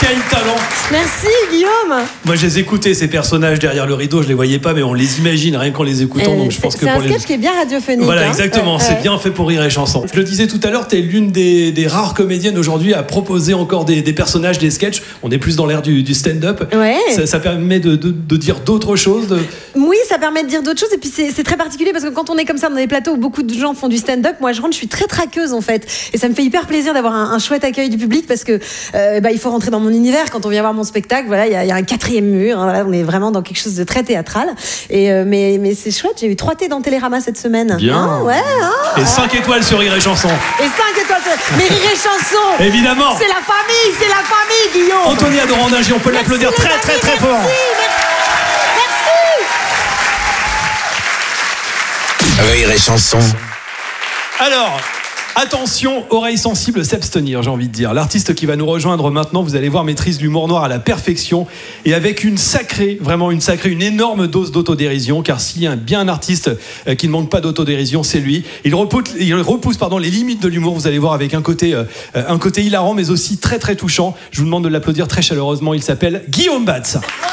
quel talent! Merci Guillaume. Moi, je les écoutais, ces personnages derrière le rideau, je les voyais pas, mais on les imagine rien qu'en les écoutant. Donc je pense que c'est pour un sketch qui est bien radiophonique. Voilà, hein. exactement. C'est bien fait pour Rire et Chanson. Je le disais tout à l'heure, t'es l'une des rares comédiennes aujourd'hui à proposer encore des personnages, des sketchs. On est plus dans l'ère du stand-up. Ouais. Ça permet de dire d'autres choses. Oui, ça permet de dire d'autres choses. Et puis c'est très particulier parce que quand on est comme ça dans des plateaux où beaucoup de gens font du stand-up, moi je rentre, je suis très traqueuse en fait. Et ça me fait hyper plaisir d'avoir un chouette accueil du public parce que il faut rentrer dans mon univers quand on vient voir mon spectacle. Voilà, il y a un quatrième mur. Hein, voilà, on est vraiment dans quelque chose de très théâtral. Et mais c'est chouette. J'ai eu 3 T dans Télérama cette semaine. Bien. Hein, ouais. Hein, et 5 étoiles sur Rire et Chanson. Et 5 étoiles. Mais Rire et Chanson. Évidemment. C'est la famille, Guillaume. Anthony Adorandagie, on peut l'applaudir très fort. Merci. Rire et Chanson. Alors, attention, oreilles sensibles, s'abstenir, j'ai envie de dire. L'artiste qui va nous rejoindre maintenant, vous allez voir, maîtrise l'humour noir à la perfection et avec une énorme dose d'autodérision, car s'il y a bien un artiste qui ne manque pas d'autodérision, c'est lui. Il repousse les limites de l'humour, vous allez voir, avec un côté hilarant, mais aussi très touchant. Je vous demande de l'applaudir très chaleureusement. Il s'appelle Guillaume Batz.